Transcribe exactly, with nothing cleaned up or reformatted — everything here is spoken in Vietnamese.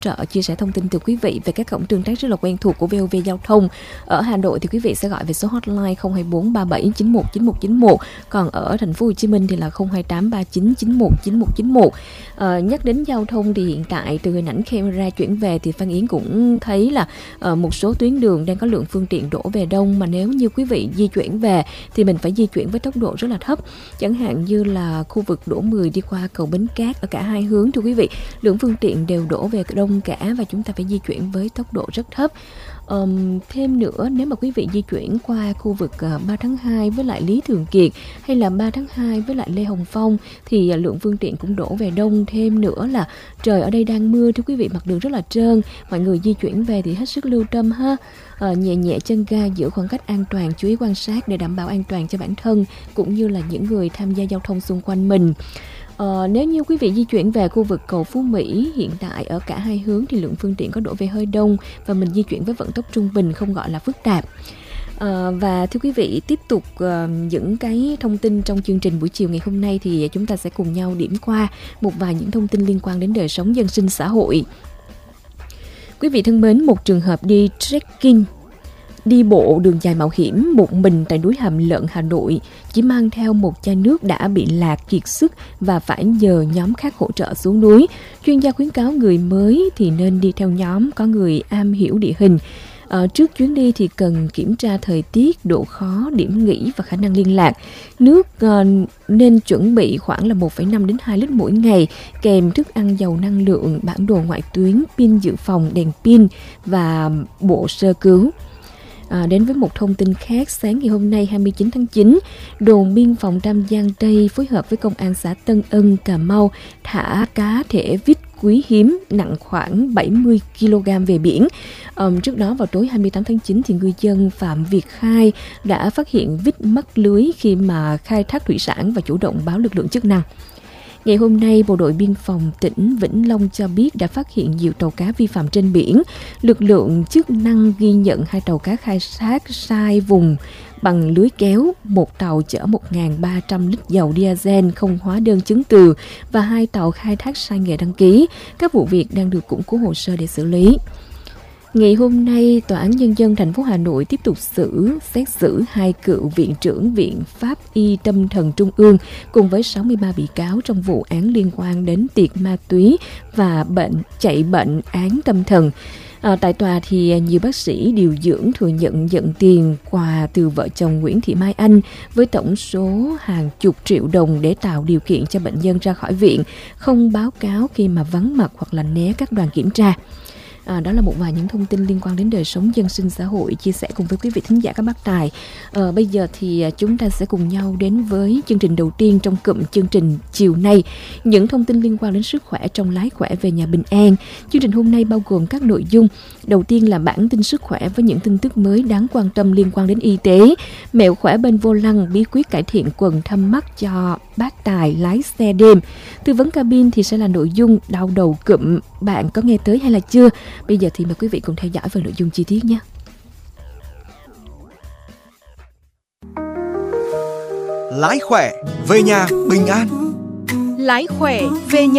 trợ chia sẻ thông tin từ quý vị về các cổng tương tác rất là quen thuộc của vê o vê Giao thông. Ở Hà Nội thì quý vị sẽ gọi về số hotline không hai bốn ba bảy chín một chín một chín một, còn ở thành phố Hồ Chí Minh thì là không hai tám ba chín chín một chín một chín một. À, nhắc đến giao thông thì hiện tại từ hình ảnh camera chuyển về thì Phan Yến cũng thấy là uh, một số tuyến đường đang có lượng phương tiện đổ về đông, mà nếu như quý vị di chuyển về thì mình phải di chuyển với tốc độ rất là thấp. Chẳng hạn như là khu vực Đỗ mười đi qua cầu Bến Cát ở cả hai hướng thưa quý vị, lượng phương tiện đều đổ về đông cả và chúng ta phải di chuyển với tốc độ rất thấp. Um, thêm nữa, nếu mà quý vị di chuyển qua khu vực uh, ba tháng hai với lại Lý Thường Kiệt hay là ba tháng hai với lại Lê Hồng Phong thì uh, lượng phương tiện cũng đổ về đông. Thêm nữa là trời ở đây đang mưa thưa quý vị, mặt đường rất là trơn, mọi người di chuyển về thì hết sức lưu tâm ha. Uh, nhẹ nhẹ chân ga, giữ khoảng cách an toàn, chú ý quan sát để đảm bảo an toàn cho bản thân cũng như là những người tham gia giao thông xung quanh mình. Ờ, nếu như quý vị di chuyển về khu vực cầu Phú Mỹ, hiện tại ở cả hai hướng thì lượng phương tiện có đổ về hơi đông và mình di chuyển với vận tốc trung bình, không gọi là phức tạp. À, và thưa quý vị, tiếp tục uh, những cái thông tin trong chương trình buổi chiều ngày hôm nay thì chúng ta sẽ cùng nhau điểm qua một vài những thông tin liên quan đến đời sống dân sinh xã hội. Quý vị thân mến, một trường hợp đi trekking, đi bộ đường dài mạo hiểm một mình tại núi Hàm Lợn, Hà Nội, chỉ mang theo một chai nước đã bị lạc kiệt sức và phải nhờ nhóm khác hỗ trợ xuống núi. Chuyên gia khuyến cáo người mới thì nên đi theo nhóm có người am hiểu địa hình. À, trước chuyến đi thì cần kiểm tra thời tiết, độ khó, điểm nghỉ và khả năng liên lạc. Nước uh, nên chuẩn bị khoảng là một phẩy năm đến hai lít mỗi ngày, kèm thức ăn giàu năng lượng, bản đồ ngoại tuyến, pin dự phòng, đèn pin và bộ sơ cứu. À, đến với một thông tin khác, sáng ngày hôm nay hai mươi chín tháng chín, đồn biên phòng Tam Giang Tây phối hợp với công an xã Tân Ân, Cà Mau thả cá thể vít quý hiếm nặng khoảng bảy mươi ki lô gam về biển. Um, trước đó vào tối hai mươi tám tháng chín thì ngư dân Phạm Việt Khai đã phát hiện vít mắc lưới khi mà khai thác thủy sản và chủ động báo lực lượng chức năng. Ngày hôm nay, Bộ đội Biên phòng tỉnh Vĩnh Long cho biết đã phát hiện nhiều tàu cá vi phạm trên biển. Lực lượng chức năng ghi nhận hai tàu cá khai thác sai vùng bằng lưới kéo, một tàu chở một nghìn ba trăm lít dầu diesel không hóa đơn chứng từ và hai tàu khai thác sai nghề đăng ký. Các vụ việc đang được củng cố hồ sơ để xử lý. Ngày hôm nay, Tòa án Nhân dân thành phố Hà Nội tiếp tục xử xét xử hai cựu viện trưởng Viện Pháp y Tâm thần Trung ương cùng với sáu mươi ba bị cáo trong vụ án liên quan đến tiệc ma túy và bệnh chạy bệnh án tâm thần. À, tại tòa thì nhiều bác sĩ điều dưỡng thừa nhận nhận tiền quà từ vợ chồng Nguyễn Thị Mai Anh với tổng số hàng chục triệu đồng để tạo điều kiện cho bệnh nhân ra khỏi viện, không báo cáo khi mà vắng mặt hoặc là né các đoàn kiểm tra. À, đó là một vài những thông tin liên quan đến đời sống dân sinh xã hội chia sẻ cùng với quý vị thính giả các bác tài. À, bây giờ thì chúng ta sẽ cùng nhau đến với chương trình đầu tiên trong cụm chương trình chiều nay, những thông tin liên quan đến sức khỏe trong lái khỏe về nhà bình an. Chương trình hôm nay bao gồm các nội dung. Đầu tiên là bản tin sức khỏe với những tin tức mới đáng quan tâm liên quan đến y tế, mẹo khỏe bên vô lăng, bí quyết cải thiện quầng thâm mắt cho bác tài lái xe đêm. Tư vấn cabin thì sẽ là nội dung đau đầu cụm, bạn có nghe tới hay là chưa? Bây giờ thì mời quý vị cùng theo dõi phần nội dung chi tiết nhé. Lái khỏe về nhà bình an. Lái khỏe về nhà